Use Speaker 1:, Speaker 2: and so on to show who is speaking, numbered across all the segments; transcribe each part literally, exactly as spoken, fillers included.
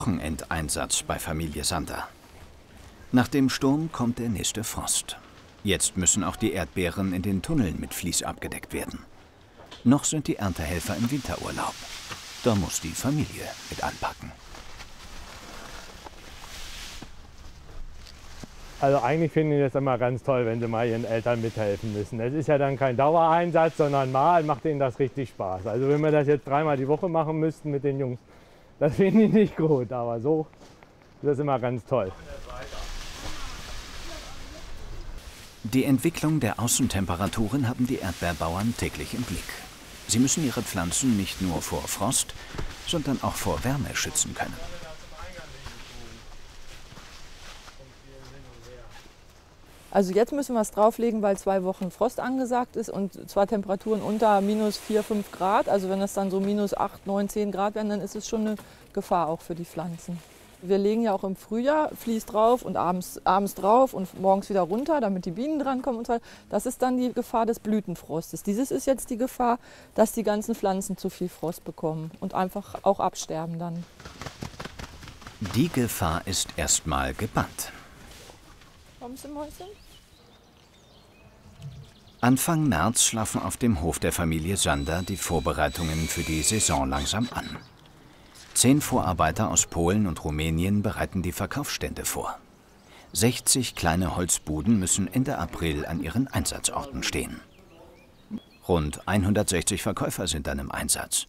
Speaker 1: Wochenendeinsatz bei Familie Sander. Nach dem Sturm kommt der nächste Frost. Jetzt müssen auch die Erdbeeren in den Tunneln mit Vlies abgedeckt werden. Noch sind die Erntehelfer im Winterurlaub. Da muss die Familie mit anpacken.
Speaker 2: Also eigentlich finde ich das immer ganz toll, wenn sie mal ihren Eltern mithelfen müssen. Es ist ja dann kein Dauereinsatz, sondern mal macht ihnen das richtig Spaß. Also wenn wir das jetzt dreimal die Woche machen müssten mit den Jungs, das finde ich nicht gut. Aber so ist das immer ganz toll.
Speaker 1: Die Entwicklung der Außentemperaturen haben die Erdbeerbauern täglich im Blick. Sie müssen ihre Pflanzen nicht nur vor Frost, sondern auch vor Wärme schützen können.
Speaker 3: Also jetzt müssen wir es drauflegen, weil zwei Wochen Frost angesagt ist und zwar Temperaturen unter minus vier, fünf Grad. Also wenn es dann so minus acht, neun, zehn Grad werden, dann ist es schon eine Gefahr auch für die Pflanzen. Wir legen ja auch im Frühjahr Vlies drauf und abends, abends drauf und morgens wieder runter, damit die Bienen drankommen und so weiter. Das ist dann die Gefahr des Blütenfrostes. Dieses ist jetzt die Gefahr, dass die ganzen Pflanzen zu viel Frost bekommen und einfach auch absterben dann.
Speaker 1: Die Gefahr ist erstmal gebannt.
Speaker 3: Kommst du, Mäuschen?
Speaker 1: Anfang März schlafen auf dem Hof der Familie Sander die Vorbereitungen für die Saison langsam an. Zehn Vorarbeiter aus Polen und Rumänien bereiten die Verkaufsstände vor. sechzig kleine Holzbuden müssen Ende April an ihren Einsatzorten stehen. Rund hundertsechzig Verkäufer sind dann im Einsatz.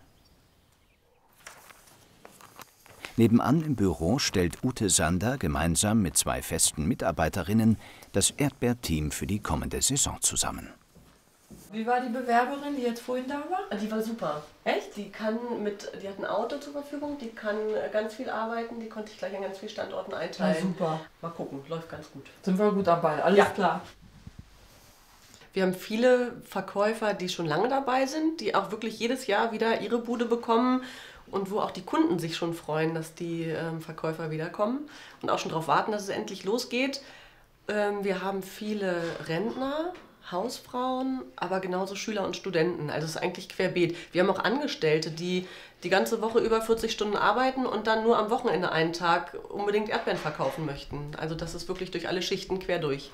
Speaker 1: Nebenan im Büro stellt Ute Sander gemeinsam mit zwei festen Mitarbeiterinnen das Erdbeerteam für die kommende Saison zusammen.
Speaker 3: Wie war die Bewerberin, die jetzt vorhin da war?
Speaker 4: Die war super. Echt? Die kann mit, die hat ein Auto zur Verfügung, die kann ganz viel arbeiten, die konnte ich gleich an ganz vielen Standorten einteilen.
Speaker 3: Ja, super.
Speaker 4: Mal gucken, läuft ganz gut.
Speaker 3: Sind wir gut dabei, alles
Speaker 4: ja.
Speaker 3: klar.
Speaker 4: Wir haben viele Verkäufer, die schon lange dabei sind, die auch wirklich jedes Jahr wieder ihre Bude bekommen und wo auch die Kunden sich schon freuen, dass die ähm, Verkäufer wiederkommen und auch schon darauf warten, dass es endlich losgeht. Ähm, wir haben viele Rentner, Hausfrauen, aber genauso Schüler und Studenten. Also es ist eigentlich querbeet. Wir haben auch Angestellte, die die ganze Woche über vierzig Stunden arbeiten und dann nur am Wochenende einen Tag unbedingt Erdbeeren verkaufen möchten. Also das ist wirklich durch alle Schichten quer durch.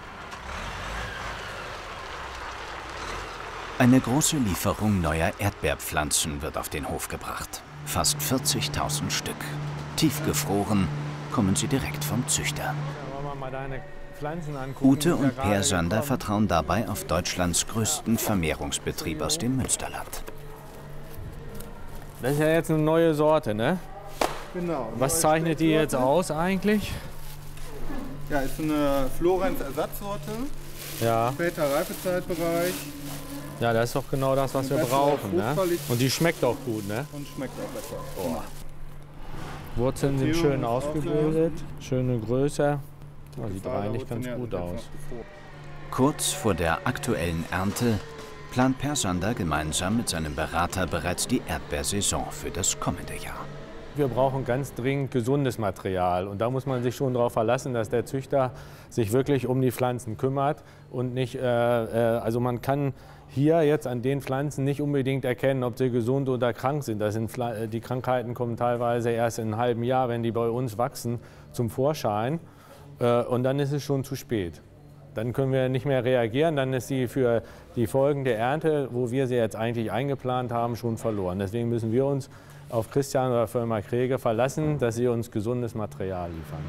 Speaker 1: Eine große Lieferung neuer Erdbeerpflanzen wird auf den Hof gebracht. Fast vierzigtausend Stück. Tiefgefroren kommen sie direkt vom Züchter. Ute und Per Sander vertrauen dabei auf Deutschlands größten Vermehrungsbetrieb aus dem Münsterland.
Speaker 2: Das ist ja jetzt eine neue Sorte, ne?
Speaker 5: Genau.
Speaker 2: Was zeichnet die jetzt aus eigentlich?
Speaker 5: Ja, ist eine Florenz-Ersatzsorte. Ja. Später Reifezeitbereich.
Speaker 2: Ja, das ist doch genau das, was wir brauchen, ne? Und die schmeckt auch gut, ne?
Speaker 5: Und schmeckt auch besser.
Speaker 2: Oh. Wurzeln sind schön ausgebildet, schöne Größe. Oh, sieht eigentlich ganz gut aus.
Speaker 1: Kurz vor der aktuellen Ernte plant Per Sander gemeinsam mit seinem Berater bereits die Erdbeersaison für das kommende Jahr.
Speaker 2: Wir brauchen ganz dringend gesundes Material und da muss man sich schon darauf verlassen, dass der Züchter sich wirklich um die Pflanzen kümmert und nicht, äh, äh, also man kann hier jetzt an den Pflanzen nicht unbedingt erkennen, ob sie gesund oder krank sind. Das sind die Krankheiten kommen teilweise erst in einem halben Jahr, wenn die bei uns wachsen, zum Vorschein. Und dann ist es schon zu spät. Dann können wir nicht mehr reagieren, dann ist sie für die folgende Ernte, wo wir sie jetzt eigentlich eingeplant haben, schon verloren. Deswegen müssen wir uns auf Christian oder Firma Kräge verlassen, dass sie uns gesundes Material liefern.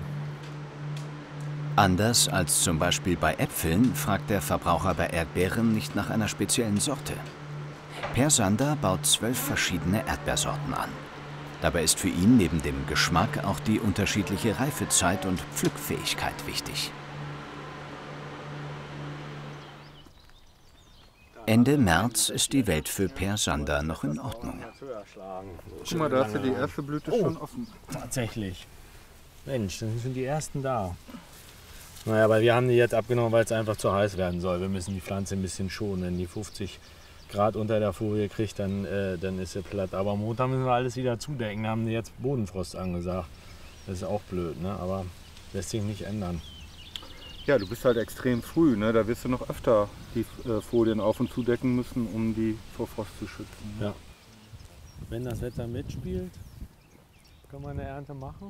Speaker 1: Anders als zum Beispiel bei Äpfeln fragt der Verbraucher bei Erdbeeren nicht nach einer speziellen Sorte. Per Sander baut zwölf verschiedene Erdbeersorten an. Dabei ist für ihn neben dem Geschmack auch die unterschiedliche Reifezeit und Pflückfähigkeit wichtig. Ende März ist die Welt für Per Sander noch in Ordnung.
Speaker 5: Guck mal, da hast du die erste Blüte schon offen.
Speaker 2: Tatsächlich. Mensch, dann sind die ersten da. Naja, aber wir haben die jetzt abgenommen, weil es einfach zu heiß werden soll. Wir müssen die Pflanze ein bisschen schonen. Wenn die fünfzig Grad unter der Folie kriegt, dann, äh, dann ist sie platt. Aber am Montag müssen wir alles wieder zudecken. Da haben die jetzt Bodenfrost angesagt. Das ist auch blöd, ne? Aber lässt sich nicht ändern.
Speaker 5: Ja, du bist halt extrem früh, ne? Da wirst du noch öfter die äh, Folien auf- und zudecken müssen, um die vor Frost zu schützen.
Speaker 2: Ja. Wenn das Wetter mitspielt, können wir eine Ernte machen.